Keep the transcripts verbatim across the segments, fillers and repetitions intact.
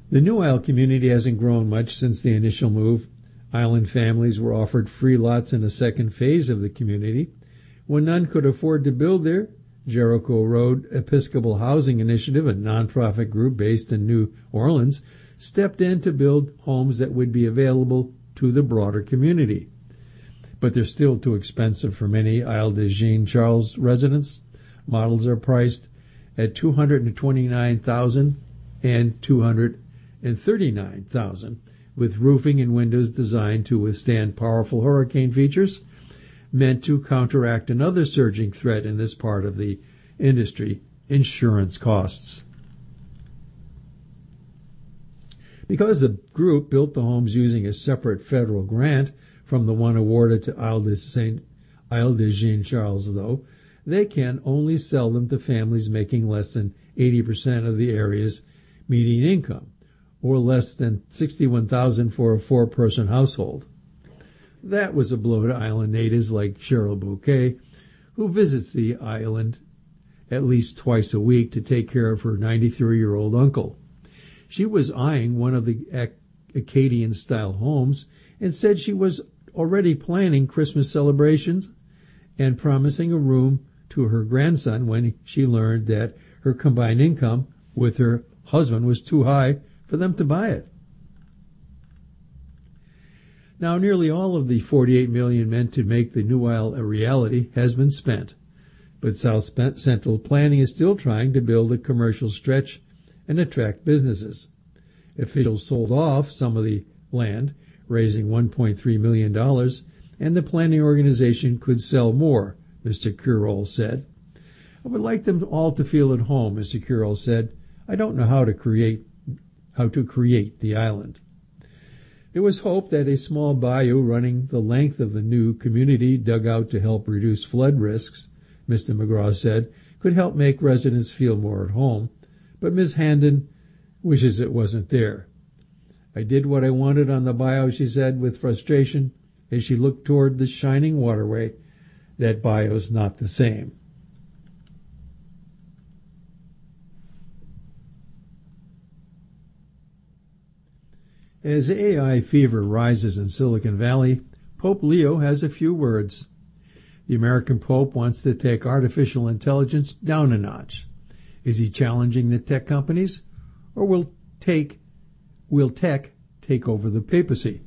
The New Isle community hasn't grown much since the initial move. Island families were offered free lots in a second phase of the community. When none could afford to build there, Jericho Road Episcopal Housing Initiative, a nonprofit group based in New Orleans, stepped in to build homes that would be available to the broader community. But they're still too expensive for many Isle de Jean Charles residents. Models are priced at two hundred twenty-nine thousand dollars and two hundred thirty-nine thousand dollars, with roofing and windows designed to withstand powerful hurricane features, meant to counteract another surging threat in this part of the industry, insurance costs. Because the group built the homes using a separate federal grant from the one awarded to Isle de Saint Isle de Jean Charles, though, they can only sell them to families making less than eighty percent of the area's median income, or less than sixty-one thousand dollars for a four-person household. That was a blow to island natives like Cheryl Bouquet, who visits the island at least twice a week to take care of her ninety-three-year-old uncle. She was eyeing one of the Acadian-style homes and said she was already planning Christmas celebrations and promising a room to her grandson when she learned that her combined income with her husband was too high for them to buy it. Now, nearly all of the forty-eight million dollars meant to make the New Isle a reality has been spent, but South Central Planning is still trying to build a commercial stretch and attract businesses. Officials sold off some of the land, raising one point three million dollars, and the planning organization could sell more, Mister Curole said. I would like them all to feel at home, Mister Curole said. I don't know how to create how to create the island. There was hope that a small bayou running the length of the new community dug out to help reduce flood risks, Mister McGraw said, could help make residents feel more at home, but Miz Handon wishes it wasn't there. I did what I wanted on the bayou, she said with frustration, as she looked toward the shining waterway. That bayou's not the same. As A I fever rises in Silicon Valley, Pope Leo has a few words. The American Pope wants to take artificial intelligence down a notch. Is he challenging the tech companies, or will take will tech take over the papacy?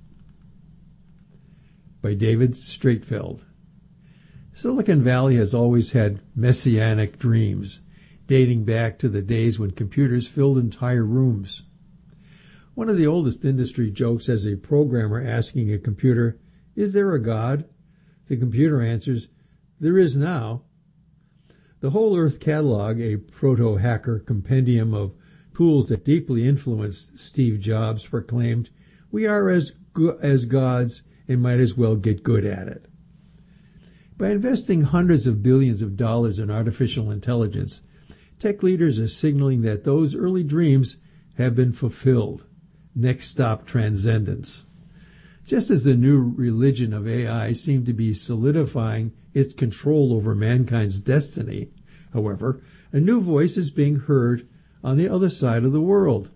By David Streitfeld. Silicon Valley has always had messianic dreams, dating back to the days when computers filled entire rooms. One of the oldest industry jokes has a programmer asking a computer, "Is there a God?" The computer answers, "There is now." The Whole Earth Catalog, a proto-hacker compendium of tools that deeply influenced Steve Jobs, proclaimed, "We are as go- as gods and might as well get good at it." By investing hundreds of billions of dollars in artificial intelligence, tech leaders are signaling that those early dreams have been fulfilled. Next stop, transcendence. Just as the new religion of A I seemed to be solidifying its control over mankind's destiny, however, a new voice is being heard on the other side of the world.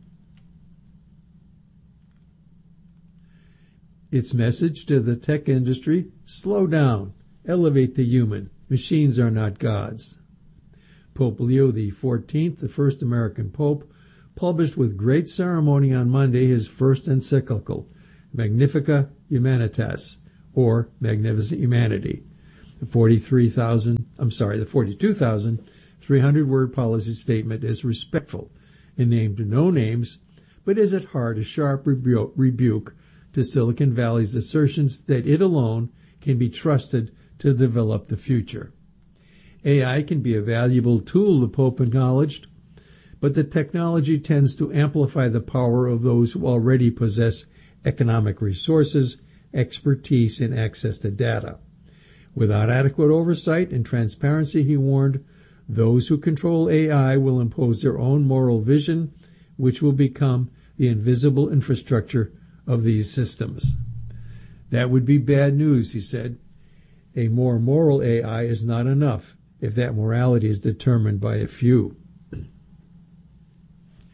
Its message to the tech industry: slow down, elevate the human. Machines are not gods. Pope Leo the fourteenth, the first American pope, published with great ceremony on Monday his first encyclical, Magnificat Humanitas, or Magnificent Humanity. The forty-three thousand, I'm sorry, the forty-two thousand three hundred word policy statement is respectful and named no names, but is at heart a sharp rebu- rebuke to Silicon Valley's assertions that it alone can be trusted to develop the future. A I can be a valuable tool, the Pope acknowledged, but the technology tends to amplify the power of those who already possess economic resources, expertise, and access to data. Without adequate oversight and transparency, he warned, those who control A I will impose their own moral vision, which will become the invisible infrastructure of these systems. That would be bad news, he said. A more moral A I is not enough if that morality is determined by a few.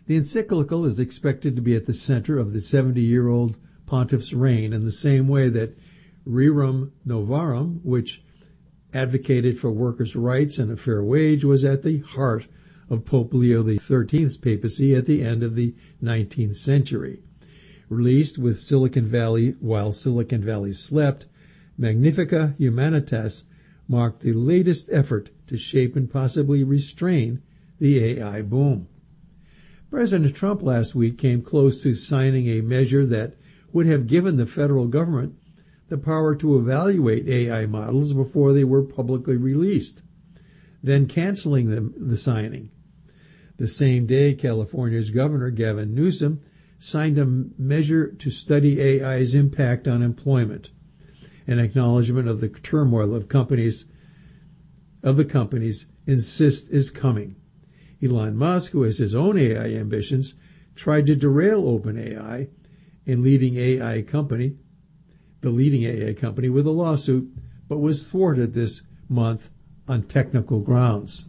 The encyclical is expected to be at the center of the seventy-year-old pontiff's reign in the same way that Rerum Novarum, which advocated for workers' rights and a fair wage, was at the heart of Pope Leo the thirteenth's papacy at the end of the nineteenth century. Released with Silicon Valley while Silicon Valley slept, Magnificat Humanitas marked the latest effort to shape and possibly restrain the A I boom. President Trump last week came close to signing a measure that would have given the federal government the power to evaluate A I models before they were publicly released, then canceling the, the signing. The same day, California's Governor Gavin Newsom signed a measure to study A I's impact on employment, an acknowledgement of the turmoil of companies of the companies insist is coming. Elon Musk, who has his own A I ambitions, tried to derail OpenAI and leading A I company, the leading A I company, with a lawsuit, but was thwarted this month on technical grounds.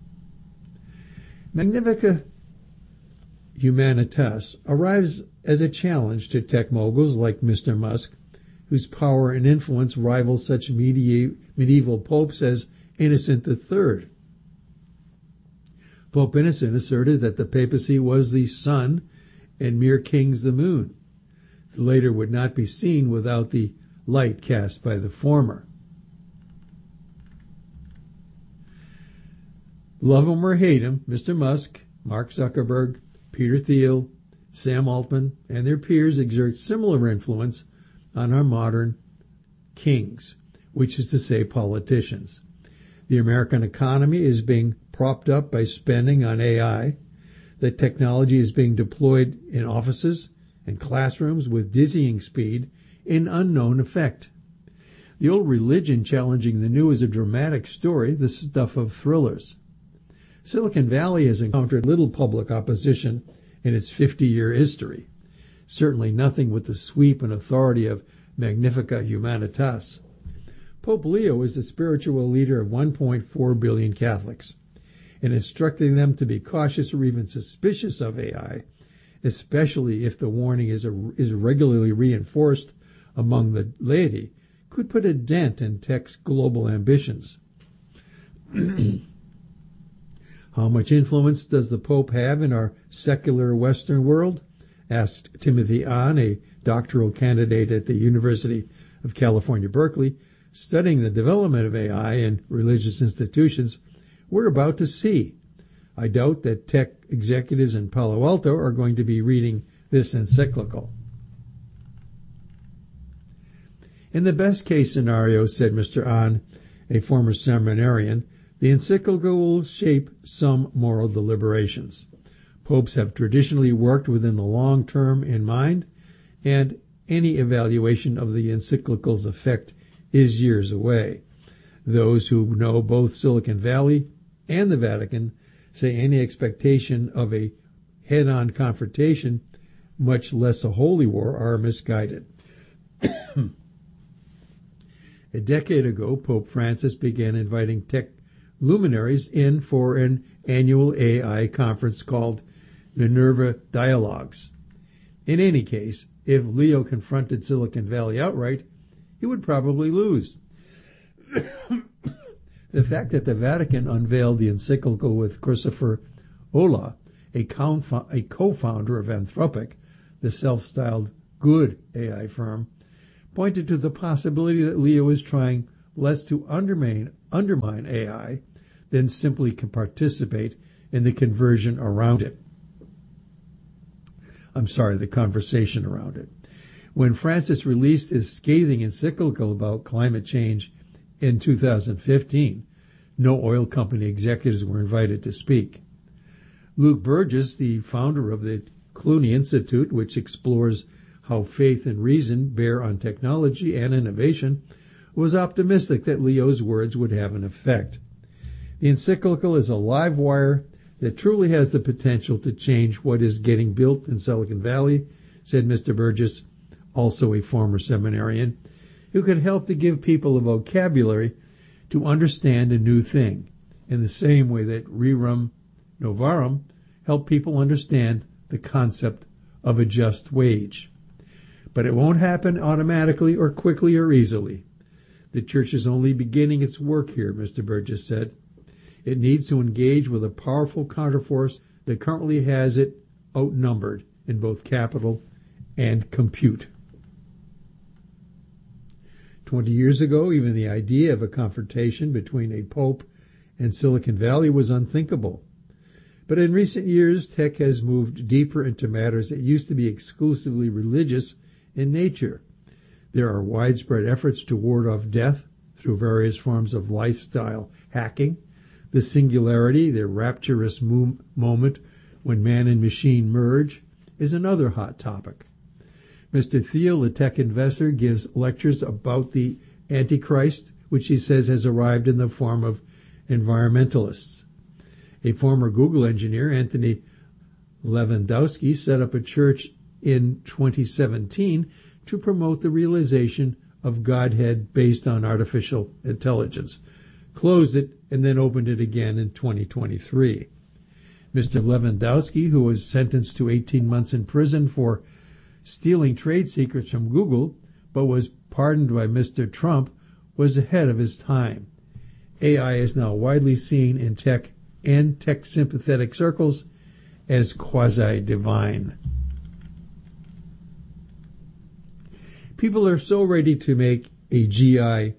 Magnificat Humanitas arrives as a challenge to tech moguls like Mister Musk, whose power and influence rival such medieval popes as Innocent the Third. Pope Innocent asserted that the papacy was the sun and mere kings the moon. The latter would not be seen without the light cast by the former. Love him or hate him, Mister Musk, Mark Zuckerberg, Peter Thiel, Sam Altman, and their peers exert similar influence on our modern kings, which is to say politicians. The American economy is being propped up by spending on A I. The technology is being deployed in offices and classrooms with dizzying speed in unknown effect. The old religion challenging the new is a dramatic story, the stuff of thrillers. Silicon Valley has encountered little public opposition in its fifty-year history, certainly nothing with the sweep and authority of Magnificat Humanitas. Pope Leo is the spiritual leader of one point four billion Catholics, and instructing them to be cautious or even suspicious of A I, especially if the warning is, a, is regularly reinforced among the laity, could put a dent in tech's global ambitions. How much influence does the Pope have in our secular Western world? Asked Timothy Ahn, a doctoral candidate at the University of California, Berkeley, studying the development of A I in religious institutions we're about to see. I doubt that tech executives in Palo Alto are going to be reading this encyclical. In the best case scenario, said Mister Ahn, a former seminarian, the encyclical will shape some moral deliberations. Popes have traditionally worked within the long term in mind, and any evaluation of the encyclical's effect is years away. Those who know both Silicon Valley and the Vatican say any expectation of a head-on confrontation, much less a holy war, are misguided. A decade ago, Pope Francis began inviting tech luminaries in for an annual A I conference called Minerva Dialogues. In any case, if Leo confronted Silicon Valley outright, he would probably lose. The fact that the Vatican unveiled the encyclical with Christopher Olah, a co-founder of Anthropic, the self-styled good A I firm, pointed to the possibility that Leo is trying less to undermine, undermine A I than simply can participate in the conversion around it. I'm sorry, the conversation around it. When Francis released his scathing encyclical about climate change in two thousand fifteen, no oil company executives were invited to speak. Luke Burgess, the founder of the Clooney Institute, which explores how faith and reason bear on technology and innovation, was optimistic that Leo's words would have an effect. The encyclical is a live wire that truly has the potential to change what is getting built in Silicon Valley, said Mister Burgess, also a former seminarian, who could help to give people a vocabulary to understand a new thing, in the same way that Rerum Novarum help people understand the concept of a just wage. But it won't happen automatically or quickly or easily. The church is only beginning its work here, Mister Burgess said. It needs to engage with a powerful counterforce that currently has it outnumbered in both capital and compute. Twenty years ago, even the idea of a confrontation between a pope and Silicon Valley was unthinkable. But in recent years, tech has moved deeper into matters that used to be exclusively religious in nature. There are widespread efforts to ward off death through various forms of lifestyle hacking. The singularity, the rapturous mo- moment when man and machine merge, is another hot topic. Mister Thiel, a tech investor, gives lectures about the Antichrist, which he says has arrived in the form of environmentalists. A former Google engineer, Anthony Lewandowski, set up a church in twenty seventeen to promote the realization of Godhead based on artificial intelligence, closed it, and then opened it again in twenty twenty-three. Mister Lewandowski, who was sentenced to eighteen months in prison for stealing trade secrets from Google, but was pardoned by Mister Trump, was ahead of his time. A I is now widely seen in tech and tech-sympathetic circles as quasi-divine. People are so ready to make a G I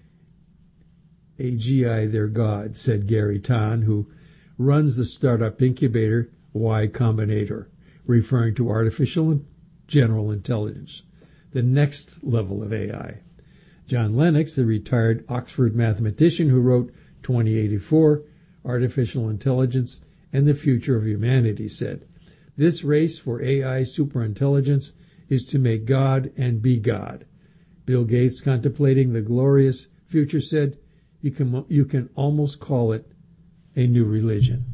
a G I their god, said Gary Tan, who runs the startup incubator Y Combinator, referring to artificial general intelligence, the next level of A I. John Lennox, the retired Oxford mathematician who wrote twenty eighty-four, Artificial Intelligence and the Future of Humanity, said, "This race for A I superintelligence is to make God and be God." Bill Gates, contemplating the glorious future, said, you can, you can almost call it a new religion.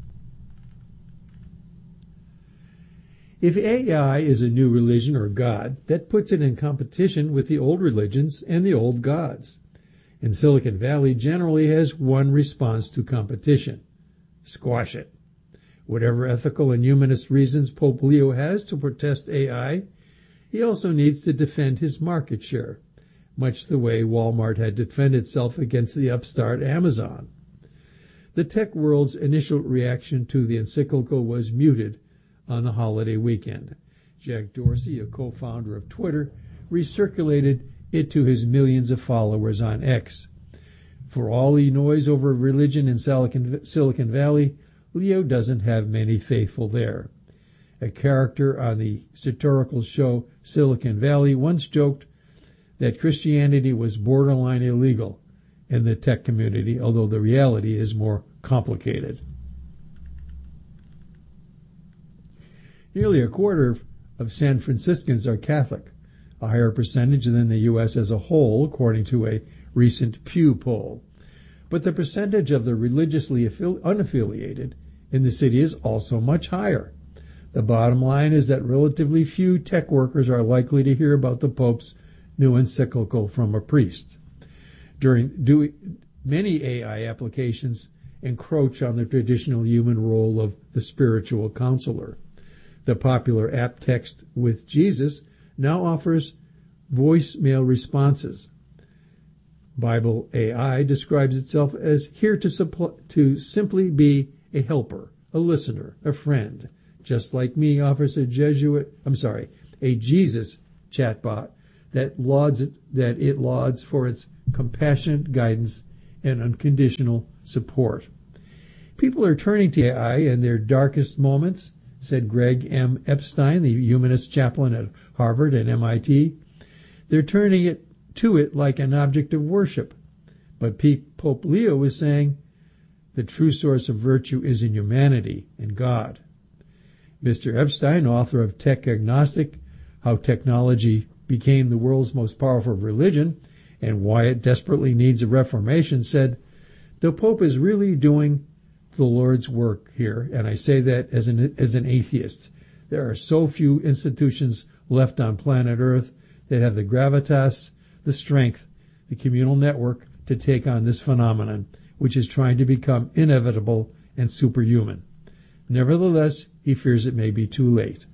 If A I is a new religion or God, that puts it in competition with the old religions and the old gods. And Silicon Valley generally has one response to competition: squash it. Whatever ethical and humanist reasons Pope Leo has to protest A I, he also needs to defend his market share, much the way Walmart had to defend itself against the upstart Amazon. The tech world's initial reaction to the encyclical was muted on the holiday weekend. Jack Dorsey, a co-founder of Twitter, recirculated it to his millions of followers on X. For all the noise over religion in Silicon Valley, Leo doesn't have many faithful there. A character on the satirical show Silicon Valley once joked that Christianity was borderline illegal in the tech community, although the reality is more complicated. Nearly a quarter of San Franciscans are Catholic, a higher percentage than the U S as a whole, according to a recent Pew poll. But the percentage of the religiously unaffiliated in the city is also much higher. The bottom line is that relatively few tech workers are likely to hear about the Pope's new encyclical from a priest. During do, many A I applications encroach on the traditional human role of the spiritual counselor. The popular app Text with Jesus now offers voicemail responses. Bible A I describes itself as here to, suppl- to simply be a helper, a listener, a friend. Just like me offers a Jesuit, I'm sorry, a Jesus chatbot that lauds that it lauds for its compassionate guidance and unconditional support. People are turning to A I in their darkest moments, said Greg M. Epstein, the humanist chaplain at Harvard and M I T. They're turning it to it like an object of worship. But Pope Leo is saying the true source of virtue is in humanity and God. Mister Epstein, author of Tech Agnostic, How Technology Became the World's Most Powerful Religion and Why It Desperately Needs a Reformation, said, the Pope is really doing the Lord's work here, and I say that as an as an atheist. There are so few institutions left on planet Earth that have the gravitas, the strength, the communal network to take on this phenomenon, which is trying to become inevitable and superhuman. Nevertheless, he fears it may be too late.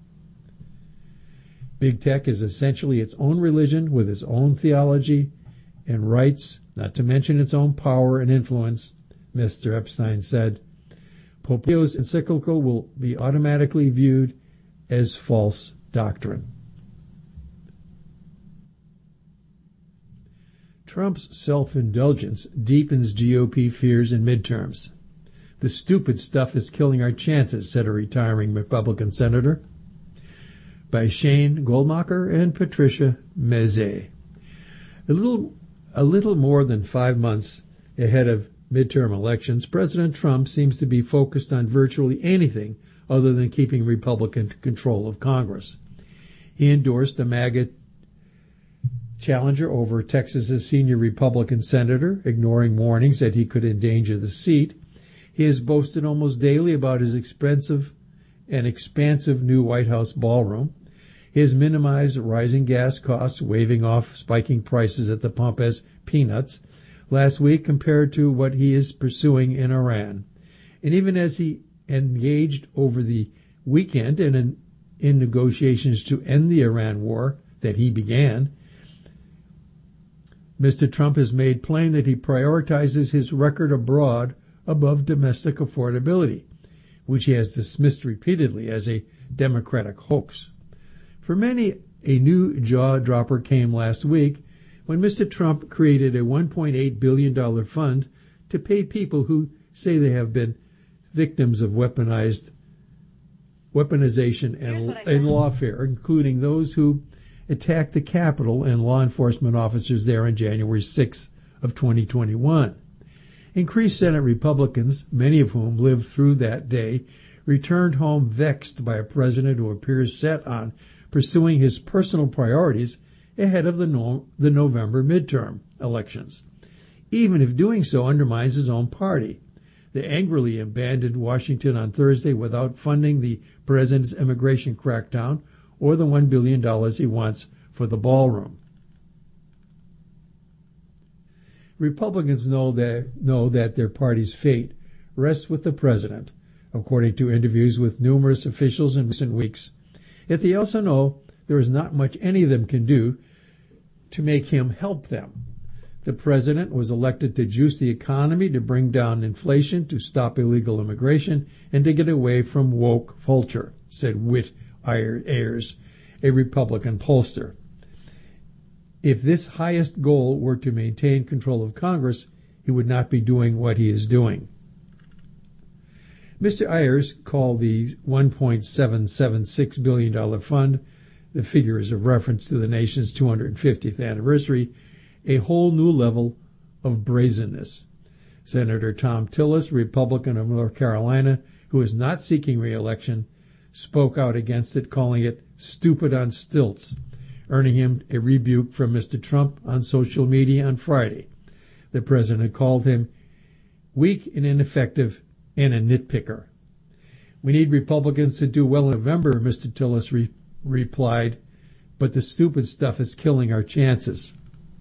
Big tech is essentially its own religion with its own theology and rights, not to mention its own power and influence, Mister Epstein said. Pope Leo's encyclical will be automatically viewed as false doctrine. Trump's self-indulgence deepens G O P fears in midterms. The stupid stuff is killing our chances, said a retiring Republican senator, by Shane Goldmacher and Patricia Meze. A little, a little more than five months ahead of midterm elections, President Trump seems to be focused on virtually anything other than keeping Republican control of Congress. He endorsed a MAGA challenger over Texas's senior Republican senator, ignoring warnings that he could endanger the seat. He has boasted almost daily about his expensive and expansive new White House ballroom. He has minimized rising gas costs, waving off spiking prices at the pump as peanuts last week compared to what he is pursuing in Iran. And even as he engaged over the weekend in, in negotiations to end the Iran war that he began, Mister Trump has made plain that he prioritizes his record abroad above domestic affordability, which he has dismissed repeatedly as a Democratic hoax. For many, a new jaw-dropper came last week when Mister Trump created a one point eight billion dollars fund to pay people who say they have been victims of weaponized weaponization and, and lawfare, including those who attacked the Capitol and law enforcement officers there on January sixth of twenty twenty-one. Increased Senate Republicans, many of whom lived through that day, returned home vexed by a president who appears set on pursuing his personal priorities ahead of the, no- the November midterm elections, even if doing so undermines his own party. They angrily abandoned Washington on Thursday without funding the president's immigration crackdown or the one billion dollars he wants for the ballroom. Republicans know that, know that their party's fate rests with the president, according to interviews with numerous officials in recent weeks. Yet they also know there is not much any of them can do to make him help them. The president was elected to juice the economy, to bring down inflation, to stop illegal immigration, and to get away from woke culture, said Whit Ayers, a Republican pollster. If this highest goal were to maintain control of Congress, he would not be doing what he is doing. Mister Ayers called the one point seven seven six billion dollars fund, the figure is a reference to the nation's two hundred fiftieth anniversary, a whole new level of brazenness. Senator Thom Tillis, Republican of North Carolina, who is not seeking re-election, spoke out against it, calling it stupid on stilts, earning him a rebuke from Mister Trump on social media on Friday. The president called him weak and ineffective and a nitpicker. We need Republicans to do well in November, Mister Tillis re- replied, but the stupid stuff is killing our chances.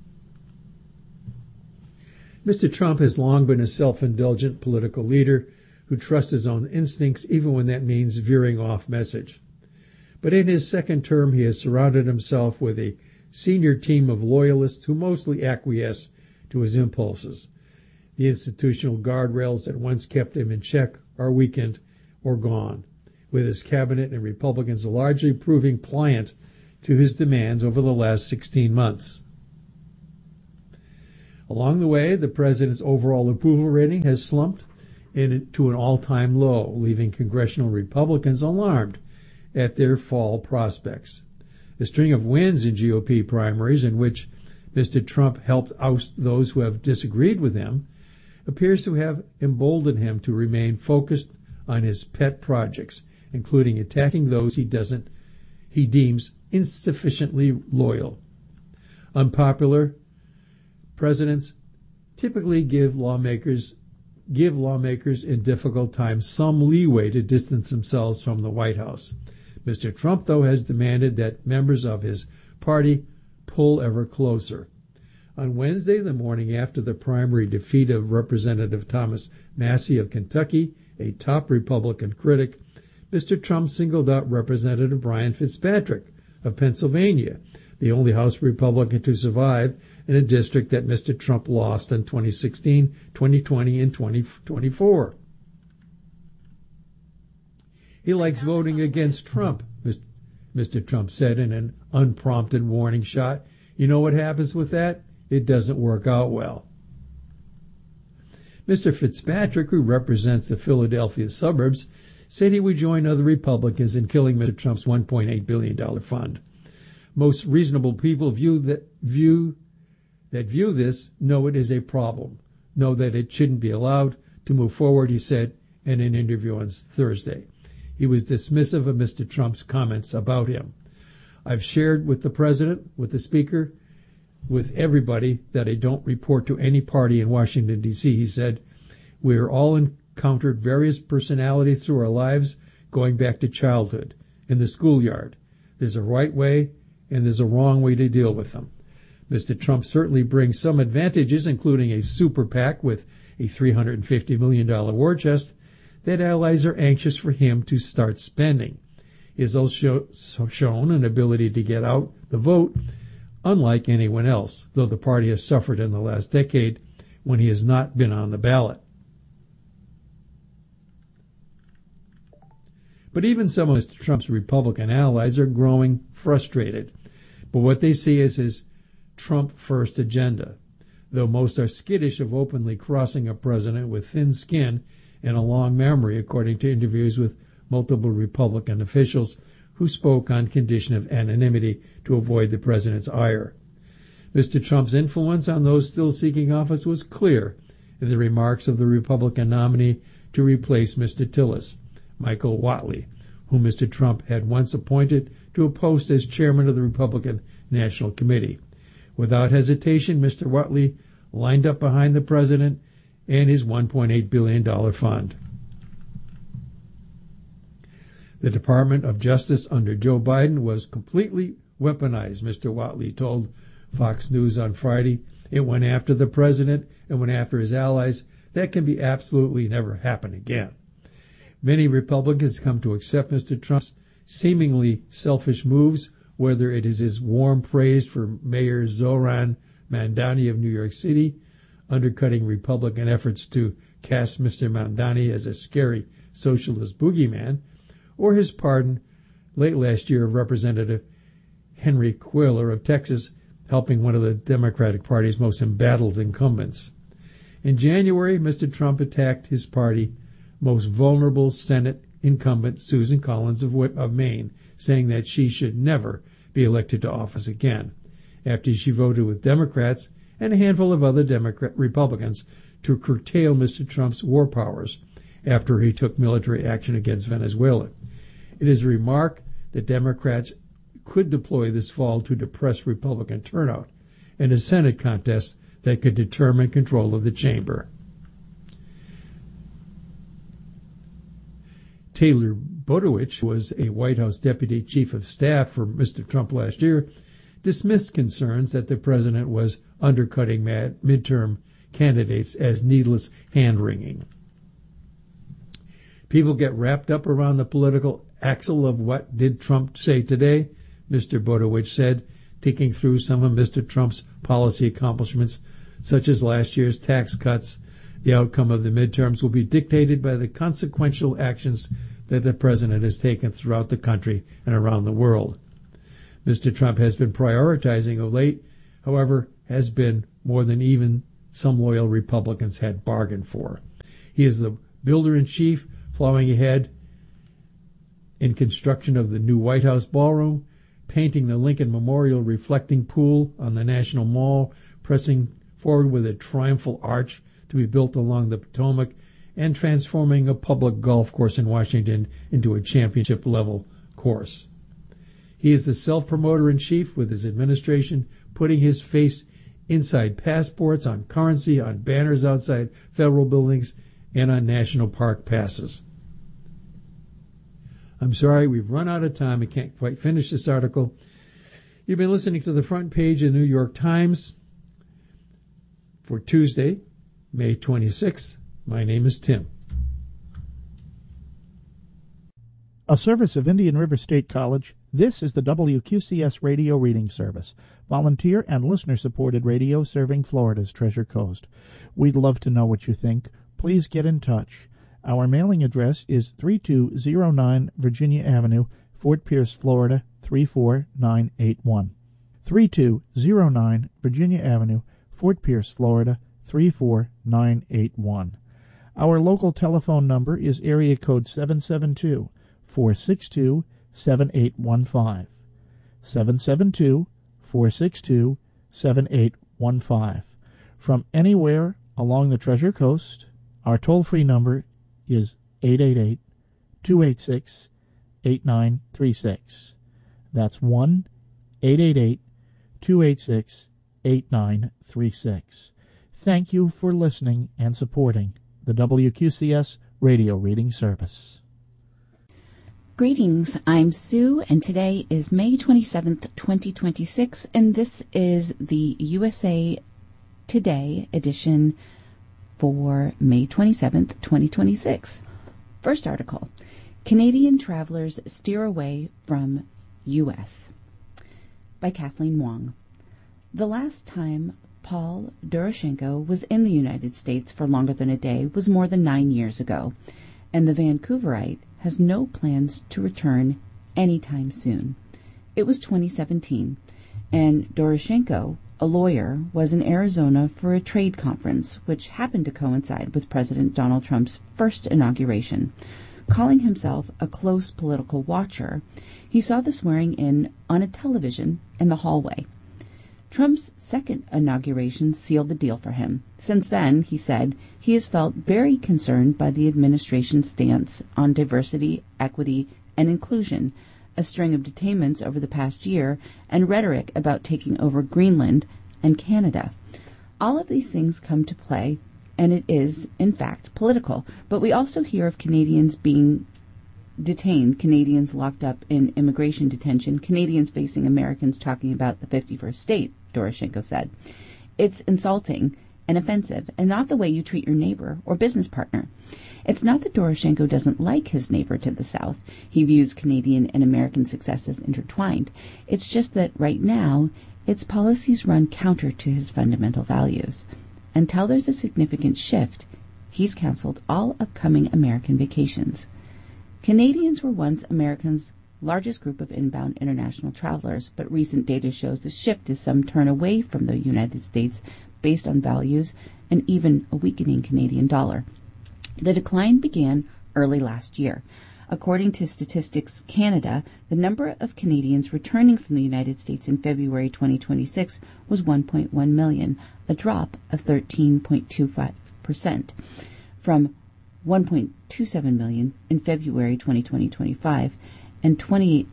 Mister Trump has long been a self-indulgent political leader who trusts his own instincts even when that means veering off message. But in his second term, he has surrounded himself with a senior team of loyalists who mostly acquiesce to his impulses. The institutional guardrails that once kept him in check are weakened or gone, with his cabinet and Republicans largely proving pliant to his demands over the last sixteen months. Along the way, the president's overall approval rating has slumped in, to an all-time low, leaving congressional Republicans alarmed at their fall prospects. The string of wins in G O P primaries in which Mister Trump helped oust those who have disagreed with him appears to have emboldened him to remain focused on his pet projects, including attacking those he doesn't he deems insufficiently loyal. Unpopular presidents typically give lawmakers give lawmakers in difficult times some leeway to distance themselves from the White House. Mister Trump, though, has demanded that members of his party pull ever closer. On Wednesday, the morning after the primary defeat of Representative Thomas Massie of Kentucky, a top Republican critic, Mister Trump singled out Representative Brian Fitzpatrick of Pennsylvania, the only House Republican to survive in a district that Mister Trump lost in twenty sixteen, twenty twenty, and twenty twenty-four. He likes voting against Trump, Mister Trump said in an unprompted warning shot. You know what happens with that? It doesn't work out well. Mister Fitzpatrick, who represents the Philadelphia suburbs, said he would join other Republicans in killing Mister Trump's one point eight billion dollars fund. Most reasonable people view that view that view this know it is a problem, know that it shouldn't be allowed to move forward, he said in an interview on Thursday. He was dismissive of Mister Trump's comments about him. I've shared with the president, with the speaker, with everybody that I don't report to any party in Washington, D C, he said. We're all encountered various personalities through our lives going back to childhood, in the schoolyard. There's a right way and there's a wrong way to deal with them. Mister Trump certainly brings some advantages, including a super PAC with a three hundred fifty million dollars war chest that allies are anxious for him to start spending. He has also shown an ability to get out the vote, unlike anyone else, though the party has suffered in the last decade when he has not been on the ballot. But even some of Mister Trump's Republican allies are growing frustrated. But what they see is his Trump-first agenda. Though most are skittish of openly crossing a president with thin skin and a long memory, according to interviews with multiple Republican officials who spoke on condition of anonymity to avoid the president's ire. Mister Trump's influence on those still seeking office was clear in the remarks of the Republican nominee to replace Mister Tillis, Michael Whatley, whom Mister Trump had once appointed to a post as chairman of the Republican National Committee. Without hesitation, Mister Whatley lined up behind the president and his one point eight billion dollars fund. The Department of Justice under Joe Biden was completely weaponized, Mister Whatley told Fox News on Friday. It went after the president and went after his allies. That can be absolutely never happen again. Many Republicans come to accept Mister Trump's seemingly selfish moves, whether it is his warm praise for Mayor Zohran Mamdani of New York City, undercutting Republican efforts to cast Mister Mamdani as a scary socialist boogeyman, or his pardon late last year of Representative Henry Cuellar of Texas, helping one of the Democratic Party's most embattled incumbents. In January, Mister Trump attacked his party most vulnerable Senate incumbent Susan Collins of, of Maine, saying that she should never be elected to office again, after she voted with Democrats and a handful of other Democrat Republicans to curtail Mister Trump's war powers after he took military action against Venezuela. It is a remark that Democrats could deploy this fall to depress Republican turnout in a Senate contest that could determine control of the chamber. Taylor Buttigieg, who was a White House deputy chief of staff for Mister Trump last year, dismissed concerns that the president was undercutting mad midterm candidates as needless hand-wringing. People get wrapped up around the political axle of what did Trump say today, Mister Buttigieg said, ticking through some of Mister Trump's policy accomplishments, such as last year's tax cuts. The outcome of the midterms will be dictated by the consequential actions that the president has taken throughout the country and around the world. Mister Trump has been prioritizing of late, however, has been more than even some loyal Republicans had bargained for. He is the builder-in-chief, plowing ahead in construction of the new White House ballroom, painting the Lincoln Memorial reflecting pool on the National Mall, pressing forward with a triumphal arch to be built along the Potomac, and transforming a public golf course in Washington into a championship-level course. He is the self-promoter-in-chief with his administration putting his face inside passports, on currency, on banners outside federal buildings, and on national park passes. I'm sorry, we've run out of time. I can't quite finish this article. You've been listening to the front page of the New York Times for Tuesday, May twenty-sixth. My name is Tim. A service of Indian River State College, this is the W Q C S Radio Reading Service, volunteer and listener-supported radio serving Florida's Treasure Coast. We'd love to know what you think. Please get in touch. Our mailing address is three two zero nine Virginia Avenue, Fort Pierce, Florida, three four nine eight one. three two zero nine Virginia Avenue, Fort Pierce, Florida, three four nine eight one. Our local telephone number is area code seven seven two, four six two, seven eight one five. seven seven two, four six two, seven eight one five. From anywhere along the Treasure Coast, our toll-free number is eight eight eight, two eight six, eight nine three six. That's one eight eight eight, two eight six, eight nine three six. Thank you for listening and supporting the W Q C S Radio Reading Service. Greetings, I'm Sue, and today is May twenty-seventh, twenty twenty-six, and this is the U S A Today edition for May twenty-seventh, twenty twenty-six. First article, Canadian Travelers Steer Away from U S by Kathleen Wong. The last time Paul Doroshenko was in the United States for longer than a day was more than nine years ago, and the Vancouverite has no plans to return anytime soon. It was twenty seventeen, and Doroshenko, a lawyer, was in Arizona for a trade conference, which happened to coincide with President Donald Trump's first inauguration. Calling himself a close political watcher, he saw the swearing-in on a television in the hallway. Trump's second inauguration sealed the deal for him. Since then, he said, he has felt very concerned by the administration's stance on diversity, equity, and inclusion, a string of detainments over the past year, and rhetoric about taking over Greenland and Canada. All of these things come to play, and it is, in fact, political. But we also hear of Canadians being detained, Canadians locked up in immigration detention, Canadians facing Americans talking about the fifty-first state, Doroshenko said. It's insulting and offensive, and not the way you treat your neighbor or business partner. It's not that Doroshenko doesn't like his neighbor to the south. He views Canadian and American success as intertwined. It's just that right now, its policies run counter to his fundamental values. Until there's a significant shift, he's canceled all upcoming American vacations. Canadians were once Americans' largest group of inbound international travelers, but recent data shows the shift is some turn away from the United States based on values and even a weakening Canadian dollar. The decline began early last year. According to Statistics Canada, the number of Canadians returning from the United States in February twenty twenty-six was one point one million, a drop of thirteen point two five percent from one point two seven million in February twenty twenty-five and twenty-eight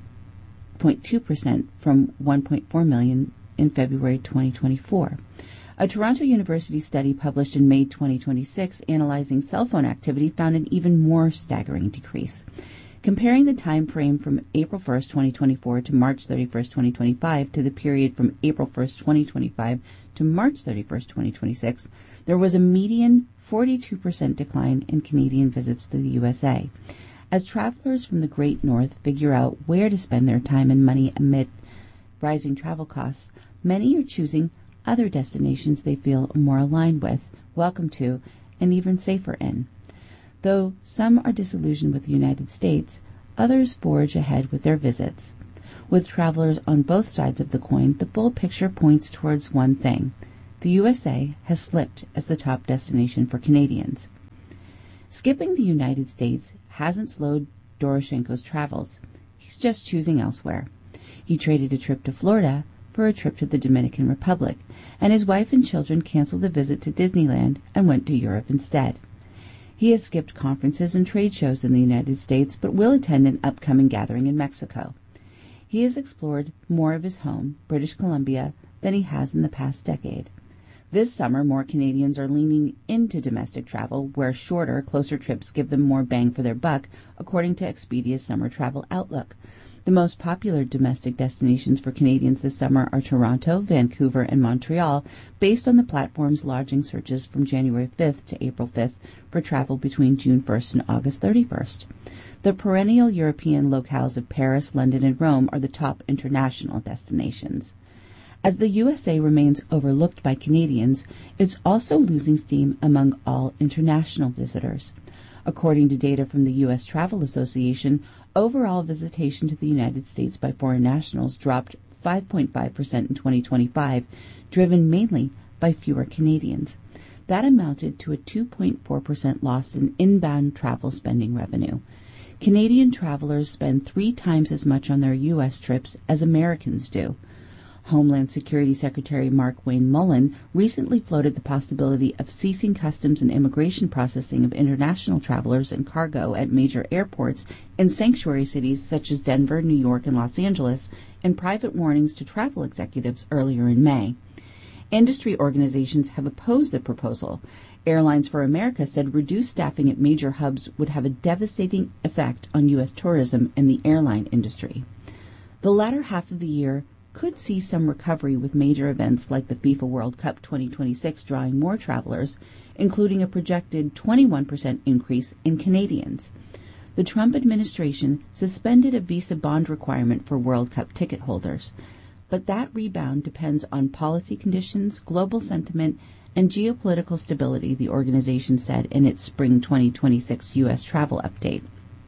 point two percent from one point four million in February twenty twenty-four. A Toronto University study published in May twenty twenty-six analyzing cell phone activity found an even more staggering decrease. Comparing the time frame from April first, twenty twenty-four to March thirty-first, twenty twenty-five to the period from April first, twenty twenty-five to March thirty-first, twenty twenty-six, there was a median forty-two percent decline in Canadian visits to the U S A. As travelers from the Great North figure out where to spend their time and money amid rising travel costs, many are choosing other destinations they feel more aligned with, welcome to, and even safer in. Though some are disillusioned with the United States, others forge ahead with their visits. With travelers on both sides of the coin, the full picture points towards one thing. The U S A has slipped as the top destination for Canadians. Skipping the United States hasn't slowed Doroshenko's travels. He's just choosing elsewhere. He traded a trip to Florida for a trip to the Dominican Republic, and his wife and children canceled a visit to Disneyland and went to Europe instead. He has skipped conferences and trade shows in the United States, but will attend an upcoming gathering in Mexico. He has explored more of his home, British Columbia, than he has in the past decade. This summer, more Canadians are leaning into domestic travel, where shorter, closer trips give them more bang for their buck, according to Expedia's Summer Travel Outlook. The most popular domestic destinations for Canadians this summer are Toronto, Vancouver, and Montreal, based on the platform's lodging searches from January fifth to April fifth for travel between June first and August thirty-first. The perennial European locales of Paris, London, and Rome are the top international destinations. As the U S A remains overlooked by Canadians, it's also losing steam among all international visitors. According to data from the U S Travel Association, overall visitation to the United States by foreign nationals dropped five point five percent in twenty twenty-five, driven mainly by fewer Canadians. That amounted to a two point four percent loss in inbound travel spending revenue. Canadian travelers spend three times as much on their U S trips as Americans do. Homeland Security Secretary Mark Wayne Mullen recently floated the possibility of ceasing customs and immigration processing of international travelers and cargo at major airports in sanctuary cities such as Denver, New York, and Los Angeles, in private warnings to travel executives earlier in May. Industry organizations have opposed the proposal. Airlines for America said reduced staffing at major hubs would have a devastating effect on U S tourism and the airline industry. The latter half of the year could see some recovery with major events like the FIFA World Cup twenty twenty-six drawing more travelers, including a projected twenty-one percent increase in Canadians. The Trump administration suspended a visa bond requirement for World Cup ticket holders, but that rebound depends on policy conditions, global sentiment, and geopolitical stability, the organization said in its spring twenty twenty-six U S travel update.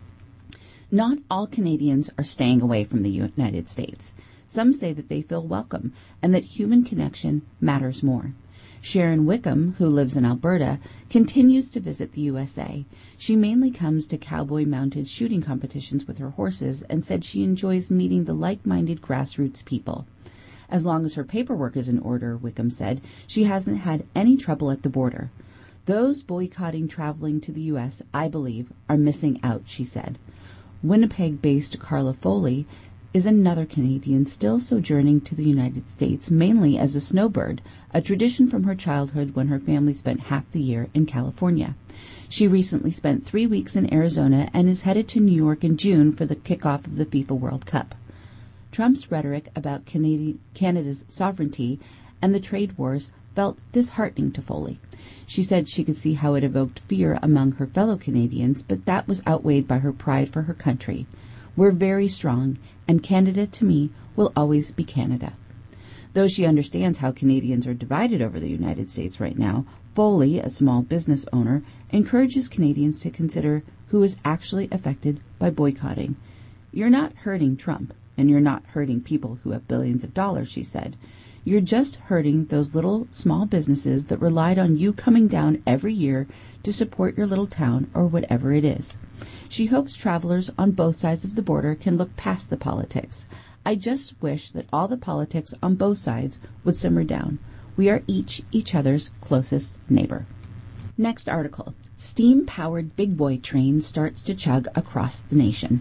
Not all Canadians are staying away from the United States. Some say that they feel welcome and that human connection matters more. Sharon Wickham, who lives in Alberta, continues to visit the U S A. She mainly comes to cowboy-mounted shooting competitions with her horses and said she enjoys meeting the like-minded grassroots people. As long as her paperwork is in order, Wickham said, she hasn't had any trouble at the border. Those boycotting traveling to the U S, I believe, are missing out, she said. Winnipeg-based Carla Foley is another Canadian still sojourning to the United States, mainly as a snowbird, a tradition from her childhood when her family spent half the year in California. She recently spent three weeks in Arizona and is headed to New York in June for the kickoff of the FIFA World Cup. Trump's rhetoric about Canadi- Canada's sovereignty and the trade wars felt disheartening to Foley. She said she could see how it evoked fear among her fellow Canadians, but that was outweighed by her pride for her country. We're very strong, and Canada, to me, will always be Canada. Though she understands how Canadians are divided over the United States right now, Foley, a small business owner, encourages Canadians to consider who is actually affected by boycotting. You're not hurting Trump, and you're not hurting people who have billions of dollars, she said. You're just hurting those little small businesses that relied on you coming down every year to support your little town or whatever it is. She hopes travelers on both sides of the border can look past the politics. I just wish that all the politics on both sides would simmer down. We are each each other's closest neighbor. Next article. Steam-powered big boy train starts to chug across the nation.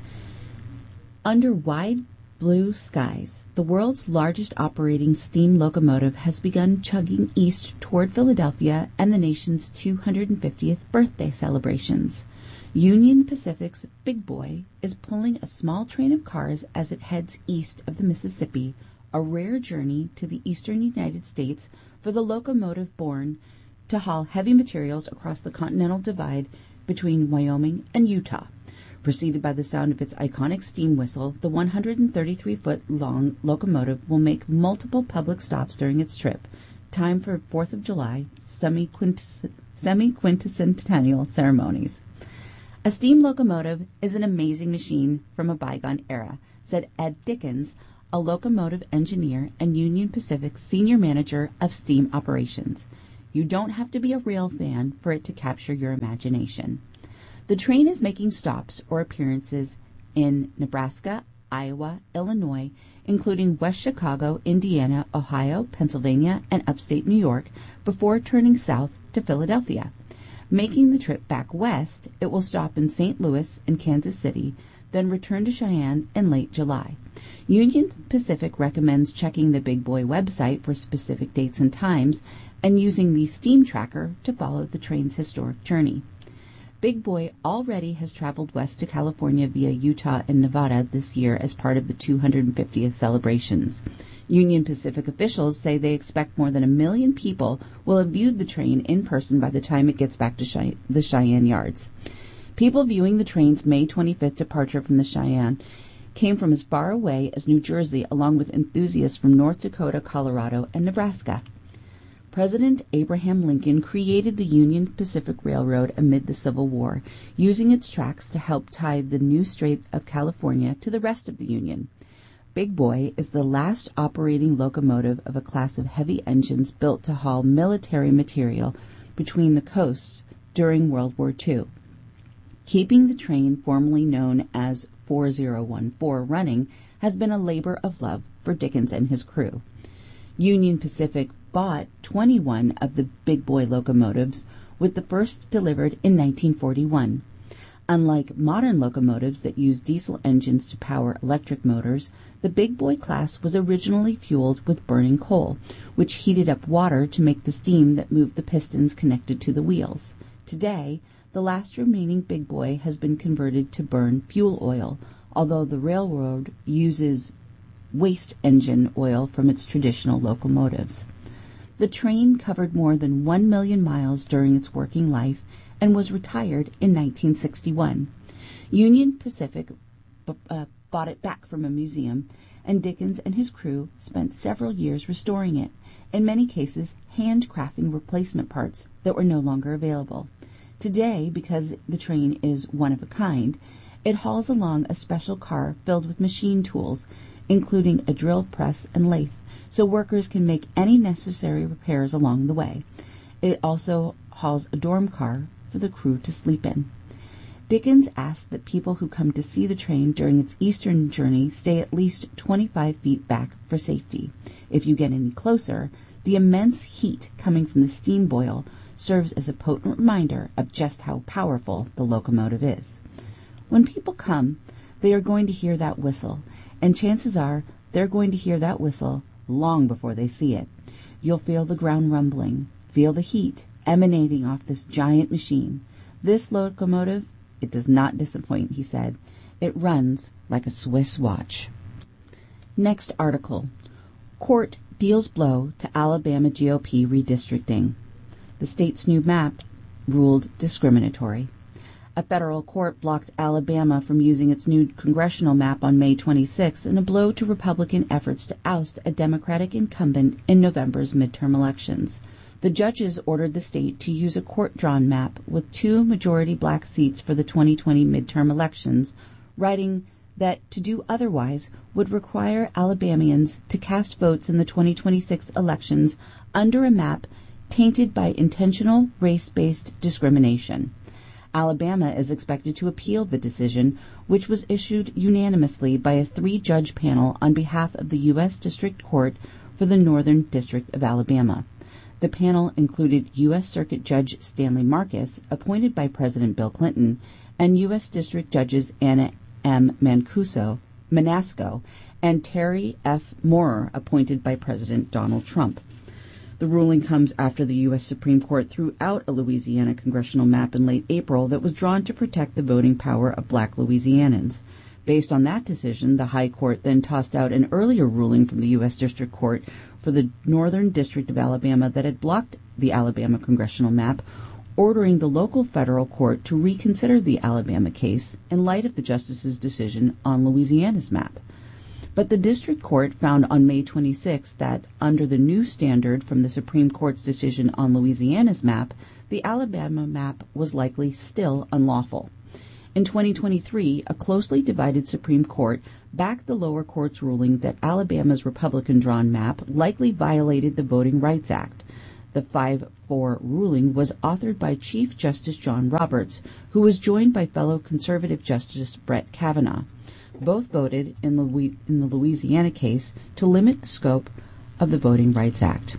Under wide blue skies, the world's largest operating steam locomotive has begun chugging east toward Philadelphia and the nation's two hundred fiftieth birthday celebrations. Union Pacific's Big Boy is pulling a small train of cars as it heads east of the Mississippi, a rare journey to the eastern United States for the locomotive born to haul heavy materials across the Continental Divide between Wyoming and Utah. Preceded by the sound of its iconic steam whistle, the one hundred thirty-three foot long locomotive will make multiple public stops during its trip, time for fourth of July semi-quinticentennial ceremonies. A steam locomotive is an amazing machine from a bygone era, said Ed Dickens, a locomotive engineer and Union Pacific senior manager of steam operations. You don't have to be a rail fan for it to capture your imagination. The train is making stops or appearances in Nebraska, Iowa, Illinois, including West Chicago, Indiana, Ohio, Pennsylvania, and upstate New York, before turning south to Philadelphia. Making the trip back west, it will stop in Saint Louis and Kansas City, then return to Cheyenne in late July. Union Pacific recommends checking the Big Boy website for specific dates and times and using the Steam Tracker to follow the train's historic journey. Big Boy already has traveled west to California via Utah and Nevada this year as part of the two hundred fiftieth celebrations. Union Pacific officials say they expect more than a million people will have viewed the train in person by the time it gets back to Chey- the Cheyenne Yards. People viewing the train's May twenty-fifth departure from the Cheyenne came from as far away as New Jersey, along with enthusiasts from North Dakota, Colorado, and Nebraska. President Abraham Lincoln created the Union Pacific Railroad amid the Civil War, using its tracks to help tie the new Strait of California to the rest of the Union. Big Boy is the last operating locomotive of a class of heavy engines built to haul military material between the coasts during World War Two. Keeping the train, formerly known as four oh one four, running has been a labor of love for Dickens and his crew. Union Pacific bought twenty-one of the Big Boy locomotives, with the first delivered in nineteen forty-one. Unlike modern locomotives that use diesel engines to power electric motors, the Big Boy class was originally fueled with burning coal, which heated up water to make the steam that moved the pistons connected to the wheels. Today, the last remaining Big Boy has been converted to burn fuel oil, although the railroad uses waste engine oil from its traditional locomotives. The train covered more than one million miles during its working life and was retired in nineteen sixty-one. Union Pacific b- uh, bought it back from a museum, and Dickens and his crew spent several years restoring it, in many cases handcrafting replacement parts that were no longer available. Today, because the train is one of a kind, it hauls along a special car filled with machine tools, including a drill press and lathe, so workers can make any necessary repairs along the way. It also hauls a dorm car for the crew to sleep in. Dickens asked that people who come to see the train during its eastern journey stay at least twenty-five feet back for safety. If you get any closer, the immense heat coming from the steam boil serves as a potent reminder of just how powerful the locomotive is. When people come, they are going to hear that whistle, and chances are they're going to hear that whistle long before they see it. You'll feel the ground rumbling, feel the heat emanating off this giant machine. This locomotive, it does not disappoint, he said. It runs like a Swiss watch. Next article. Court deals blow to Alabama G O P redistricting. The state's new map ruled discriminatory. A federal court blocked Alabama from using its new congressional map on May twenty-sixth in a blow to Republican efforts to oust a Democratic incumbent in November's midterm elections. The judges ordered the state to use a court-drawn map with two majority black seats for the twenty twenty midterm elections, writing that to do otherwise would require Alabamians to cast votes in the twenty twenty-six elections under a map tainted by intentional race-based discrimination. Alabama is expected to appeal the decision, which was issued unanimously by a three-judge panel on behalf of the U S District Court for the Northern District of Alabama. The panel included U S Circuit Judge Stanley Marcus, appointed by President Bill Clinton, and U S District Judges Anna M. Mancuso, Manasco and Terry F. Moorer, appointed by President Donald Trump. The ruling comes after the U S Supreme Court threw out a Louisiana congressional map in late April that was drawn to protect the voting power of black Louisianans. Based on that decision, the High Court then tossed out an earlier ruling from the U S District Court for the Northern District of Alabama that had blocked the Alabama congressional map, ordering the local federal court to reconsider the Alabama case in light of the justice's decision on Louisiana's map. But the district court found on May twenty-sixth that, under the new standard from the Supreme Court's decision on Louisiana's map, the Alabama map was likely still unlawful. In twenty twenty-three, a closely divided Supreme Court backed the lower court's ruling that Alabama's Republican-drawn map likely violated the Voting Rights Act. The five four ruling was authored by Chief Justice John Roberts, who was joined by fellow conservative Justice Brett Kavanaugh. Both voted in, Louis- in the Louisiana case to limit the scope of the Voting Rights Act.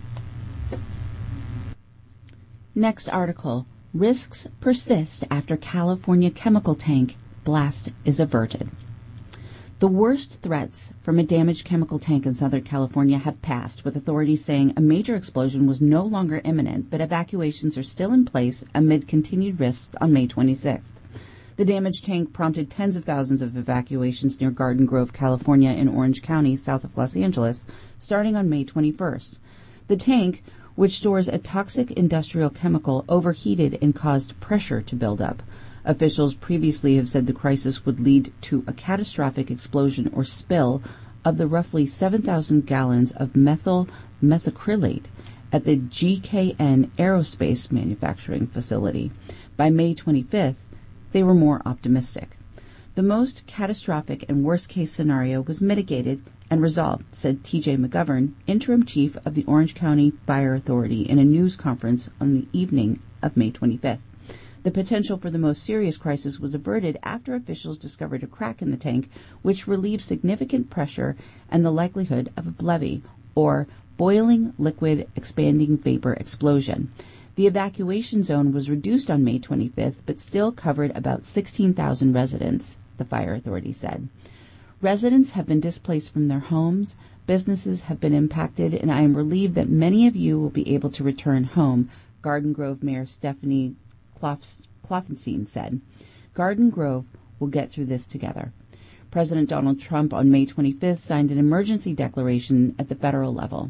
Next article. Risks persist after California chemical tank blast is averted. The worst threats from a damaged chemical tank in Southern California have passed, with authorities saying a major explosion was no longer imminent, but evacuations are still in place amid continued risks on May twenty-sixth. The damaged tank prompted tens of thousands of evacuations near Garden Grove, California, in Orange County, south of Los Angeles, starting on May twenty-first. The tank, which stores a toxic industrial chemical, overheated and caused pressure to build up. Officials previously have said the crisis would lead to a catastrophic explosion or spill of the roughly seven thousand gallons of methyl methacrylate at the G K N Aerospace manufacturing facility. By May twenty-fifth, they were more optimistic. The most catastrophic and worst-case scenario was mitigated and resolved, said T J McGovern, interim chief of the Orange County Fire Authority, in a news conference on the evening of May twenty-fifth. The potential for the most serious crisis was averted after officials discovered a crack in the tank, which relieved significant pressure and the likelihood of a BLEVE, or boiling liquid expanding vapor explosion. The evacuation zone was reduced on May twenty-fifth, but still covered about sixteen thousand residents, the fire authority said. Residents have been displaced from their homes, businesses have been impacted, and I am relieved that many of you will be able to return home, Garden Grove Mayor Stephanie Kloffenstein said. Garden Grove will get through this together. President Donald Trump on May twenty-fifth signed an emergency declaration at the federal level.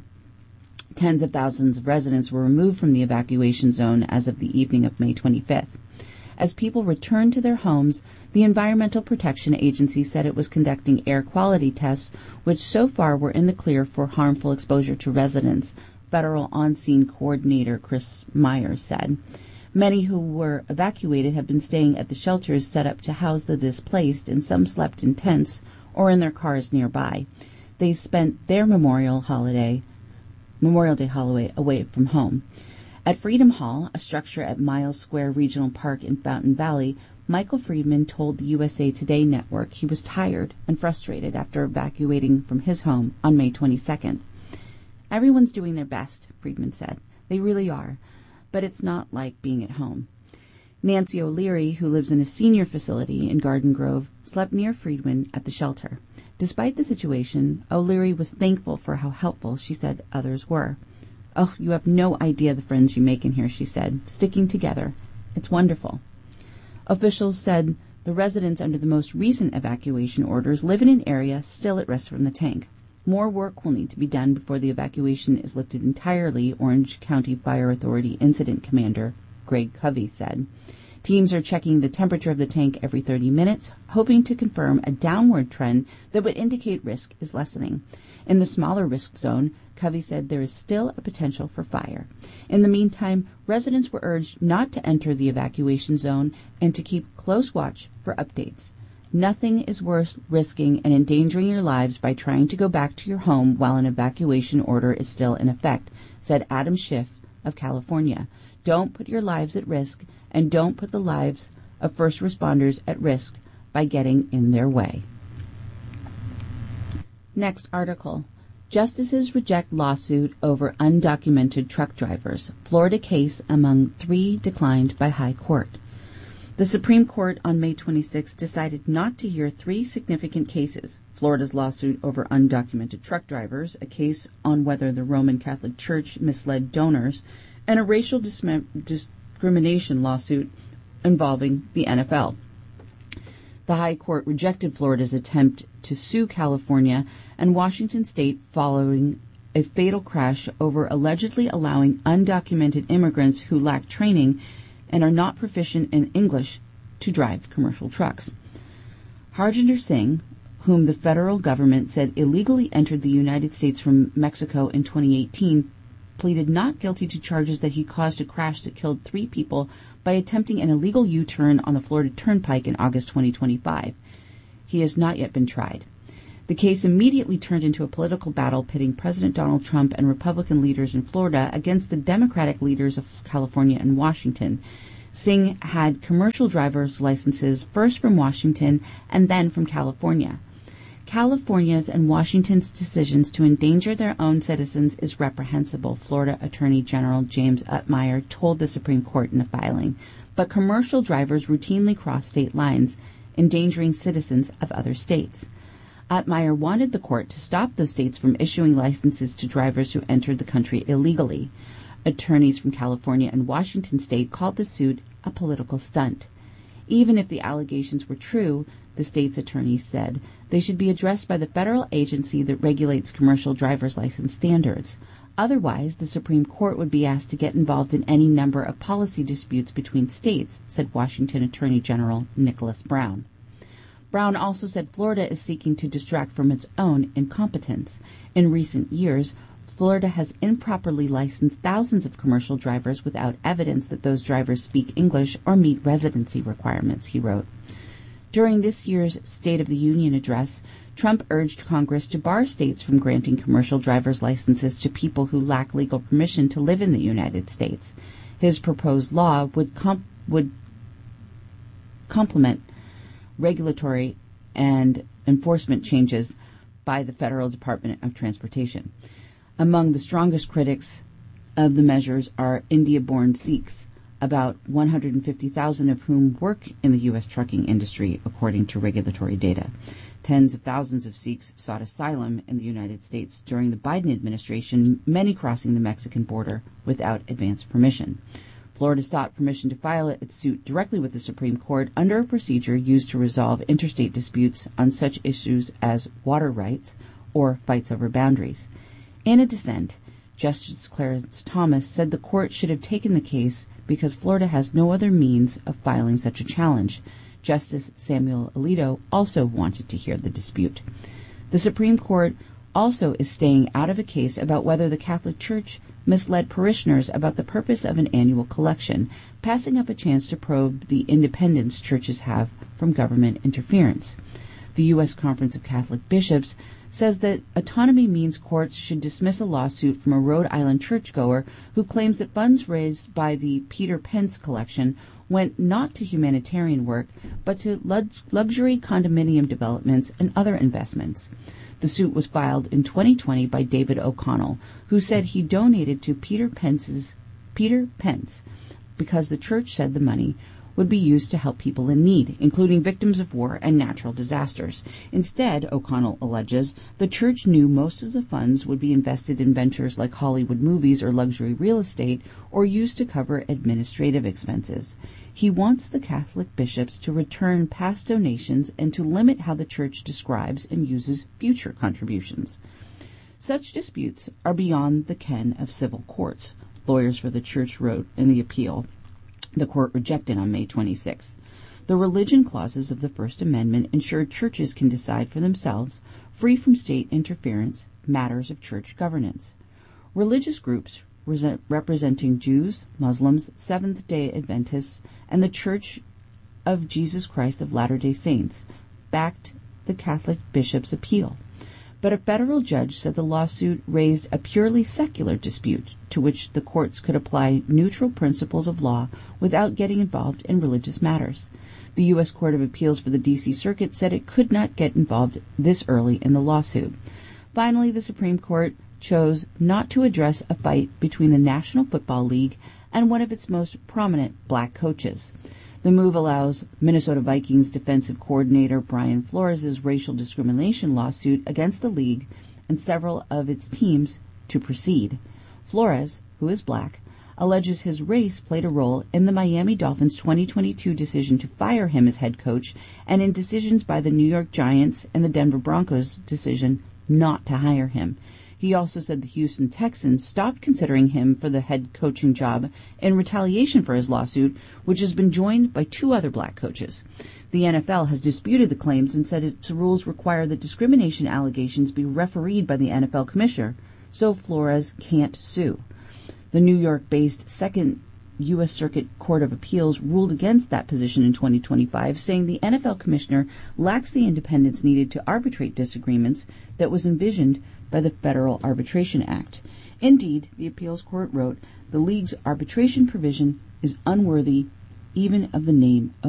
Tens of thousands of residents were removed from the evacuation zone as of the evening of May twenty-fifth. As people returned to their homes, the Environmental Protection Agency said it was conducting air quality tests, which so far were in the clear for harmful exposure to residents, Federal On-Scene Coordinator Chris Myers said. Many who were evacuated have been staying at the shelters set up to house the displaced, and some slept in tents or in their cars nearby. They spent their Memorial holiday, Memorial Day holiday away from home. At Freedom Hall, a structure at Miles Square Regional Park in Fountain Valley, Michael Friedman told the U S A Today network he was tired and frustrated after evacuating from his home on May twenty-second. Everyone's doing their best, Friedman said. They really are. But it's not like being at home. Nancy O'Leary, who lives in a senior facility in Garden Grove, slept near Friedman at the shelter. Despite the situation, O'Leary was thankful for how helpful she said others were. Oh, you have no idea the friends you make in here, she said, sticking together. It's wonderful. Officials said the residents under the most recent evacuation orders live in an area still at risk from the tank. More work will need to be done before the evacuation is lifted entirely, Orange County Fire Authority Incident Commander Greg Covey said. Teams are checking the temperature of the tank every thirty minutes, hoping to confirm a downward trend that would indicate risk is lessening. In the smaller risk zone, Covey said there is still a potential for fire. In the meantime, residents were urged not to enter the evacuation zone and to keep close watch for updates. Nothing is worth risking and endangering your lives by trying to go back to your home while an evacuation order is still in effect, said Adam Schiff of California. Don't put your lives at risk, and don't put the lives of first responders at risk by getting in their way. Next article. Justices reject lawsuit over undocumented truck drivers. Florida case among three declined by High Court. The Supreme Court on May twenty-sixth decided not to hear three significant cases: Florida's lawsuit over undocumented truck drivers, a case on whether the Roman Catholic Church misled donors, and a racial dism- discrimination lawsuit involving the N F L. The High Court rejected Florida's attempt to sue California and Washington State following a fatal crash over allegedly allowing undocumented immigrants who lack training and are not proficient in English to drive commercial trucks. Harjinder Singh, whom the federal government said illegally entered the United States from Mexico in twenty eighteen, pleaded not guilty to charges that he caused a crash that killed three people by attempting an illegal U-turn on the Florida Turnpike in August twenty twenty-five. He has not yet been tried. The case immediately turned into a political battle pitting President Donald Trump and Republican leaders in Florida against the Democratic leaders of California and Washington. Singh had commercial driver's licenses first from Washington and then from California. California's and Washington's decisions to endanger their own citizens is reprehensible, Florida Attorney General James Utmeyer told the Supreme Court in a filing. But commercial drivers routinely cross state lines, endangering citizens of other states. Ottmeyer wanted the court to stop those states from issuing licenses to drivers who entered the country illegally. Attorneys from California and Washington state called the suit a political stunt. Even if the allegations were true, the state's attorneys said, they should be addressed by the federal agency that regulates commercial driver's license standards. Otherwise, the Supreme Court would be asked to get involved in any number of policy disputes between states, said Washington Attorney General Nicholas Brown. Brown also said Florida is seeking to distract from its own incompetence. In recent years, Florida has improperly licensed thousands of commercial drivers without evidence that those drivers speak English or meet residency requirements, he wrote. During this year's State of the Union address, Trump urged Congress to bar states from granting commercial driver's licenses to people who lack legal permission to live in the United States. His proposed law would comp- would complement regulatory and enforcement changes by the Federal Department of Transportation. Among the strongest critics of the measures are India-born Sikhs, about one hundred fifty thousand of whom work in the U S trucking industry, according to regulatory data. Tens of thousands of Sikhs sought asylum in the United States during the Biden administration, many crossing the Mexican border without advance permission. Florida sought permission to file its suit directly with the Supreme Court under a procedure used to resolve interstate disputes on such issues as water rights or fights over boundaries. In a dissent, Justice Clarence Thomas said the court should have taken the case because Florida has no other means of filing such a challenge. Justice Samuel Alito also wanted to hear the dispute. The Supreme Court also is staying out of a case about whether the Catholic Church misled parishioners about the purpose of an annual collection, passing up a chance to probe the independence churches have from government interference. The U S Conference of Catholic Bishops says that autonomy means courts should dismiss a lawsuit from a Rhode Island churchgoer who claims that funds raised by the Peter Pence collection went not to humanitarian work, but to lux- luxury condominium developments and other investments. The suit was filed in twenty twenty by David O'Connell, who said he donated to Peter Pence's Peter Pence because the church said the money would be used to help people in need, including victims of war and natural disasters. Instead, O'Connell alleges, the church knew most of the funds would be invested in ventures like Hollywood movies or luxury real estate, or used to cover administrative expenses. He wants the Catholic bishops to return past donations and to limit how the church describes and uses future contributions. Such disputes are beyond the ken of civil courts, lawyers for the church wrote in the appeal the court rejected on May twenty-sixth. The religion clauses of the First Amendment ensure churches can decide for themselves, free from state interference, matters of church governance. Religious groups re- representing Jews, Muslims, Seventh-day Adventists, and the Church of Jesus Christ of Latter-day Saints backed the Catholic bishop's appeal. But a federal judge said the lawsuit raised a purely secular dispute to which the courts could apply neutral principles of law without getting involved in religious matters. The U S Court of Appeals for the D C Circuit said it could not get involved this early in the lawsuit. Finally, the Supreme Court chose not to address a fight between the National Football League and one of its most prominent black coaches. The move allows Minnesota Vikings defensive coordinator Brian Flores' racial discrimination lawsuit against the league and several of its teams to proceed. Flores, who is black, alleges his race played a role in the Miami Dolphins' twenty twenty-two decision to fire him as head coach and in decisions by the New York Giants and the Denver Broncos' decision not to hire him. He also said the Houston Texans stopped considering him for the head coaching job in retaliation for his lawsuit, which has been joined by two other black coaches. The N F L has disputed the claims and said its rules require that discrimination allegations be refereed by the N F L commissioner, so Flores can't sue. The New York-based Second U S Circuit Court of Appeals ruled against that position in twenty twenty-five, saying the N F L commissioner lacks the independence needed to arbitrate disagreements that was envisioned by the Federal Arbitration Act. Indeed, the appeals court wrote, the league's arbitration provision is unworthy even of the name of